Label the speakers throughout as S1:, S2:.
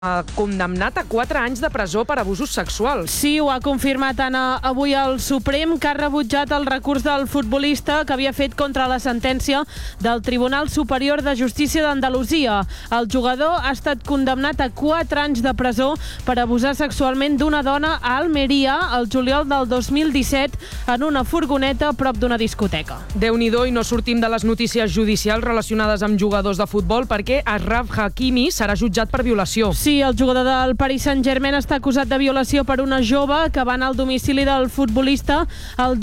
S1: condemnat a 4 anys de presó per abusos sexuals.
S2: Sí, ho ha confirmat avui el Suprem, que ha rebutjat el recurs del futbolista que havia fet contra la sentència del Tribunal Superior de Justícia d'Andalusia. El jugador ha estat condemnat a 4 anys de presó per abusar sexualment d'una dona a Almeria el juliol del 2017 en una furgoneta a prop d'una discoteca.
S1: Déu-n'hi-do, i no sortim de les notícies judicials relacionades amb jugadors de futbol, perquè Achraf Hakimi serà jutjat per violació.
S2: Sí, el jugador del Paris Saint-Germain està acusat de violació per una jove que va anar al domicili del futbolista el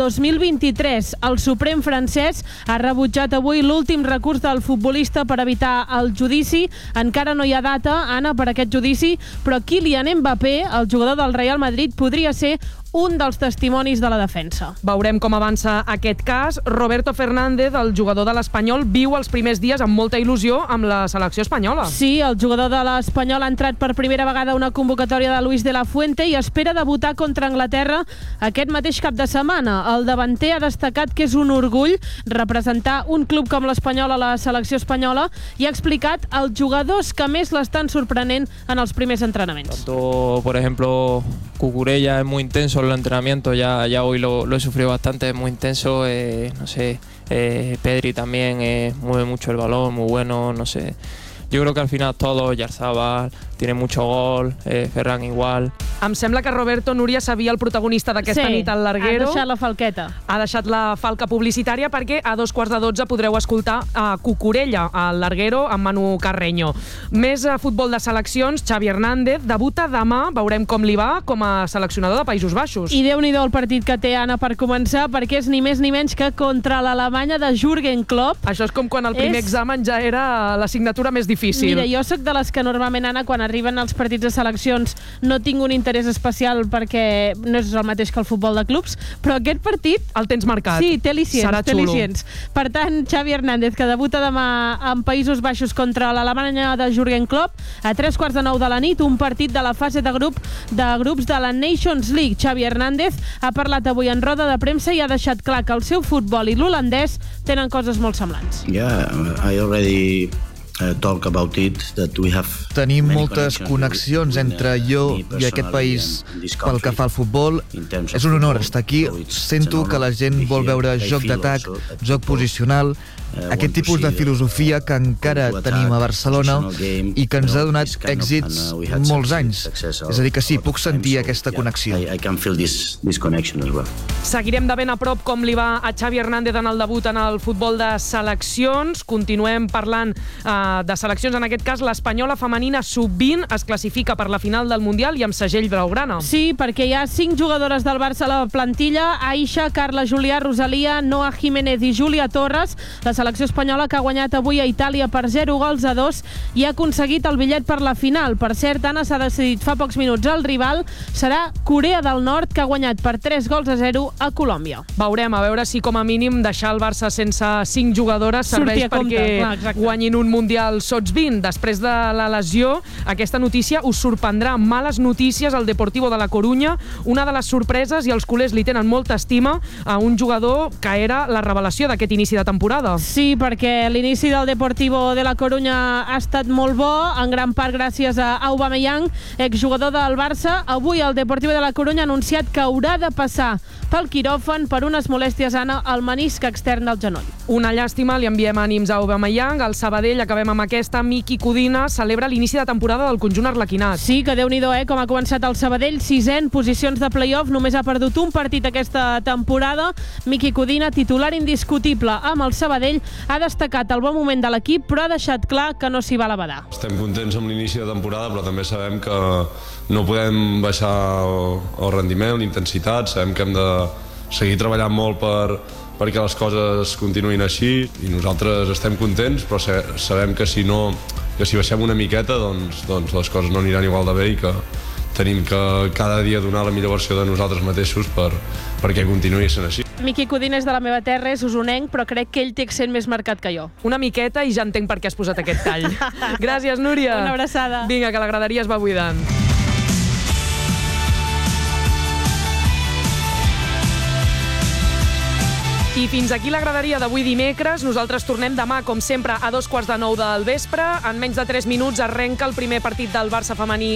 S2: 2023. El Suprem francès ha rebutjat avui l'últim recurs del futbolista per evitar el judici. Encara no hi ha data, Anna, per aquest judici, però Kylian Mbappé, el jugador del Real Madrid, podria ser un dels testimonis de la defensa.
S1: Veurem com avança aquest cas. Roberto Fernández, el jugador de l'Espanyol, viu els primers dies amb molta il·lusió amb la selecció espanyola.
S2: Sí, el jugador de l'Espanyol ha entrat per primera vegada a una convocatòria de Luis de la Fuente i espera debutar contra Anglaterra aquest mateix cap de setmana. El davanter ha destacat que és un orgull representar un club com l'Espanyol a la selecció espanyola i ha explicat els jugadors que més l'estan sorprenent en els primers entrenaments.
S3: Tanto, por ejemplo, Cucurella es muy intenso en el entrenamiento, ya hoy lo he sufrido bastante, es muy intenso, no sé, Pedri también mueve mucho el balón, muy bueno, no sé. Yo creo que al final todos, Oyarzabal tiene mucho gol, Ferran igual.
S1: Em sembla que Roberto, Núria, sabia el protagonista d'aquesta nit al Larguero.
S2: Ha deixat la falqueta.
S1: Ha deixat la falca publicitària perquè a 11:15 podreu escoltar a Cucurella, al Larguero, amb Manu Carreño. Més futbol de seleccions, Xavi Hernández debuta demà, veurem com li va com a seleccionador de Països Baixos.
S2: I Déu-n'hi-do el partit que té, Anna, per començar, perquè és ni més ni menys que contra l'Alemanya de Jürgen Klopp.
S1: Això és com quan el primer examen ja era l'assignatura més difícil.
S2: Mira, jo sóc de les que normalment, Anna, quan arriben els partits de seleccions no tinc un interès especial perquè no és el mateix que el futbol de clubs, però aquest partit...
S1: El tens marcat.
S2: Sí, té al·licients.
S1: Serà xulo.
S2: Per tant, Xavi Hernández, que debuta demà en Països Baixos contra l'Alemanya de Jürgen Klopp, a 9:15 de la nit, un partit de la fase de grups de la Nations League. Xavi Hernández ha parlat avui en roda de premsa i ha deixat clar que el seu futbol i l'holandès tenen coses molt semblants.
S4: Yeah, I already talk about it, that we have
S5: Tenim moltes connexions entre jo i aquest país pel que fa al futbol. És un honor estar aquí. Sento que la gent vol veure joc d'atac, joc posicional, aquest tipus de filosofia que encara tenim a Barcelona i que ens ha donat èxits molts anys. És a dir, que sí, puc sentir aquesta connexió.
S1: Seguirem de ben a prop com li va a Xavi Hernández en el debut en el futbol de seleccions. Continuem parlant de seleccions. En aquest cas, l'Espanyola femenina sub-20 es classifica per la final del Mundial i amb segell blaugrana.
S2: Sí, perquè hi ha 5 jugadores del Barça a la plantilla: Aisha, Carla Julià, Rosalia, Noa Jiménez i Júlia Torres. La selecció espanyola, que ha guanyat avui a Itàlia per 0-2 i ha aconseguit el bitllet per la final. Per cert, Anna, s'ha decidit fa pocs minuts el rival serà Corea del Nord, que ha guanyat per 3-0 a Colòmbia.
S1: Veurem, a veure si com a mínim deixar el Barça sense 5 jugadores serveix perquè guanyin un Mundial sots 20. Després de la lesió, aquesta notícia us sorprendrà. Males notícies al Deportivo de la Corunya. Una de les sorpreses, i els culers li tenen molta estima, a un jugador que era la revelació d'aquest inici de temporada.
S2: Sí, perquè l'inici del Deportivo de la Corunya ha estat molt bo, en gran part gràcies a Aubameyang, exjugador del Barça. Avui el Deportivo de la Corunya ha anunciat que haurà de passar pel quiròfan per unes molèsties, Anna, al menisc extern del genoll.
S1: Una llàstima, li enviem ànims a Aubameyang. El Sabadell, acabem amb aquesta, Miki Codina celebra l'inici de temporada del conjunt arlequinat.
S2: Sí, que Déu-n'hi-do, com ha començat el Sabadell, 6è en posicions de play-off, només ha perdut un partit aquesta temporada. Miki Codina, titular indiscutible amb el Sabadell, ha destacat el bon moment de l'equip, però ha deixat clar que no s'hi va badar.
S6: Estem contents amb l'inici de temporada, però també sabem que no podem baixar el rendiment, l'intensitat. Sabem que hem de seguir treballant molt perquè les coses continuïn així, i nosaltres estem contents, però sabem que si baixem una miqueta doncs les coses no aniran igual de bé i que tenim que cada dia donar la millor versió de nosaltres mateixos perquè continuï sent així.
S2: Miki Codina és de la meva terra, és usonenc, però crec que ell té accent més marcat que jo.
S1: Una miqueta i ja entenc per què has posat aquest tall. Gràcies, Núria.
S2: Una abraçada.
S1: Vinga, que la graderia es va buidant. I fins aquí la graderia d'avui dimecres. Nosaltres tornem demà, com sempre, a 8:45 del vespre. En menys de 3 minuts arrenca el primer partit del Barça femení